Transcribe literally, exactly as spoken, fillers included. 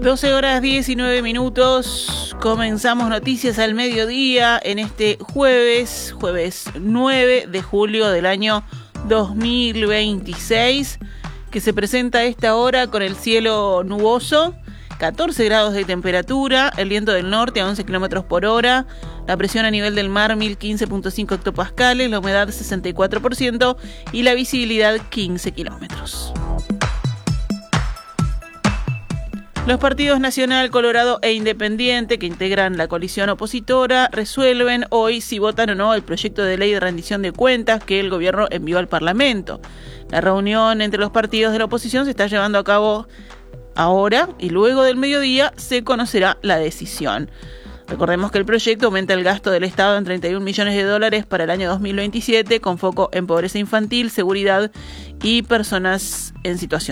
doce horas diecinueve minutos, comenzamos Noticias al Mediodía en este jueves, jueves nueve de julio del año dos mil veintiséis, que se presenta a esta hora con el cielo nuboso, catorce grados de temperatura, el viento del norte a once kilómetros por hora, la presión a nivel del mar mil quince punto cinco hectopascales, la humedad sesenta y cuatro por ciento y la visibilidad quince kilómetros. Los partidos Nacional, Colorado e Independiente, que integran la coalición opositora, resuelven hoy si votan o no el proyecto de ley de rendición de cuentas que el gobierno envió al Parlamento. La reunión entre los partidos de la oposición se está llevando a cabo ahora y luego del mediodía se conocerá la decisión. Recordemos que el proyecto aumenta el gasto del Estado en treinta y un millones de dólares para el año dos mil veintisiete, con foco en pobreza infantil, seguridad y personas en situación